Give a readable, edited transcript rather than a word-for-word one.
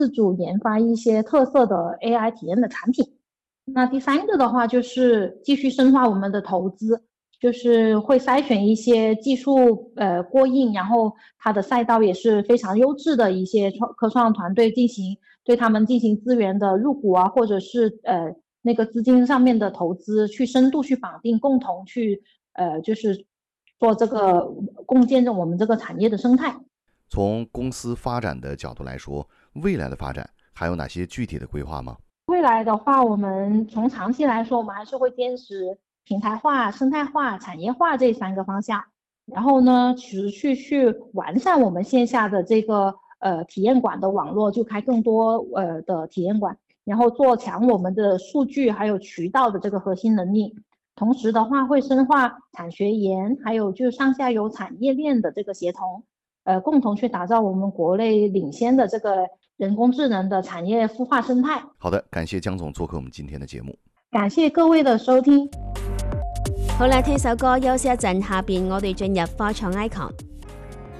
自主研发一些特色的 AI 体验的产品。那第三个的话就是继续深化我们的投资，就是会筛选一些技术过硬，然后它的赛道也是非常优质的一些科创团队对他们进行资源的入股啊，或者是那个资金上面的投资，去深度去绑定，共同去就是做这个共建我们这个产业的生态。 从公司发展的角度来说，未来的发展还有哪些具体的规划吗？ 未来的话，我们从长期来说，我们还是会坚持平台化、生态化、产业化这三个方向。然后呢，持续去完善我们线下的这个体验馆的网络，就开更多的体验馆，然后做强我们的数据还有渠道的这个核心能力。同时的话，会深化产学研，还有就是上下游产业链的这个协同，共同去打造我们国内领先的这个人工智能的产业孵化生态。 好的，感谢江总做客我们今天的节目。 感謝各位的收聽。 好啦，聽首歌休息一陣，下邊我哋進入科創 icon。